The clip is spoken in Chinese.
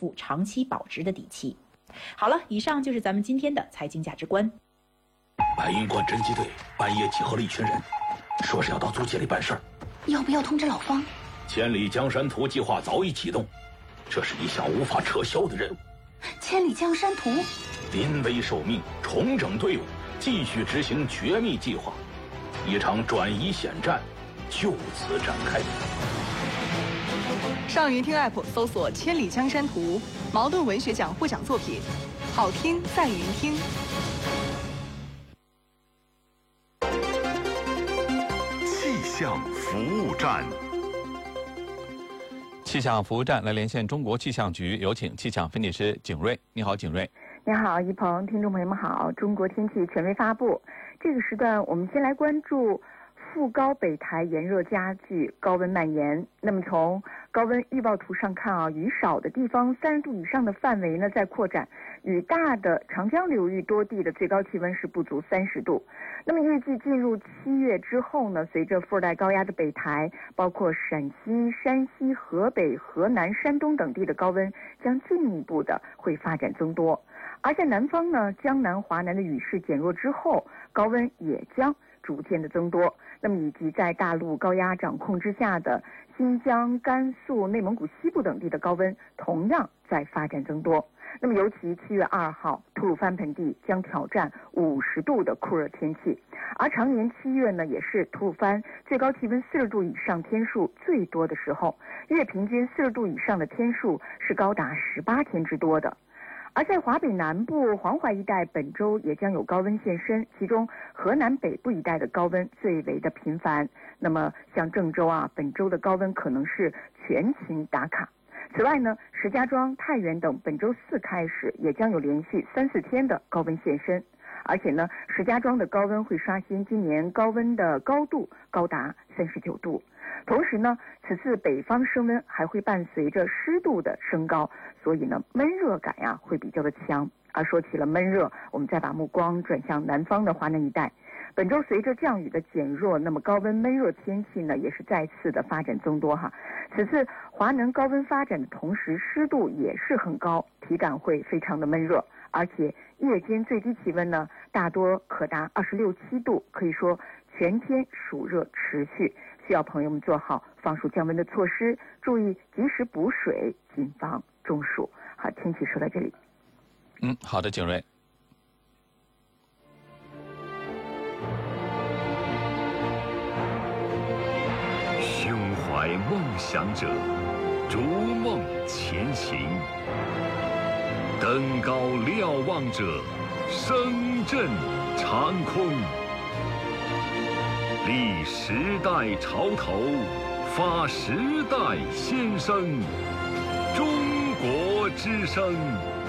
富、长期保值的底气。好了，以上就是咱们今天的财经价值观。 白云观侦缉队半夜集合了一群人，说是要到租界里办事儿。 要不要通知老方？ 千里江山图计划早已启动，这是一项无法撤销的任务。 千里江山图， 临危受命，重整队伍，继续执行绝密计划，一场转移险战就此展开。 上云听 app 搜索《千里江山图》，茅盾文学奖获奖作品，好听在云听。 气象服务站。 气象服务站来连线中国气象局，有请气象分析师景瑞。你好，景瑞。 你好，一鹏，听众朋友们好。中国天气权威发布，这个时段我们先来关注副高北台炎热加剧，高温蔓延。那么从高温预报图上看啊，雨少的地方30度以上的范围呢在扩展，雨大的长江流域多地的最高气温是不足30度。那么预计进入7月之后呢，随着副热带高压的北抬，包括陕西、山西、河北、河南、山东等地的高温将进一步的会发展增多。而在南方呢，江南、华南的雨势减弱之后，高温也将逐渐的增多。那么以及在大陆高压掌控之下的新疆、甘肃、内蒙古西部等地的高温同样在发展增多。那么尤其7月2号，吐鲁番盆地将挑战50度的酷热天气，而常年7月呢，也是吐鲁番最高气温40度以上天数最多的时候，月平均40度以上的天数是高达18天之多的。而在华北南部、黄淮一带，本周也将有高温现身，其中河南北部一带的高温最为的频繁。那么像郑州啊，本周的高温可能是全勤打卡。此外呢，石家庄、太原等本周4开始也将有连续3、4天的高温现身。而且呢，石家庄的高温会刷新今年高温的高度，高达39度。同时呢，此次北方升温还会伴随着湿度的升高，所以呢，闷热感呀会比较的强。而说起了闷热，我们再把目光转向南方的华南一带。本周随着降雨的减弱，那么高温闷热天气呢也是再次的发展增多哈。此次华南高温发展的同时，湿度也是很高，体感会非常的闷热，而且夜间最低气温呢大多可达26、7度，可以说全天暑热持续，需要朋友们做好防暑降温的措施，注意及时补水，谨防中暑。好，天气说到这里。 好的，景瑞。 胸怀梦想者，逐梦前行；登高瞭望者，声震长空。立时代潮头，发时代先声。中国之声。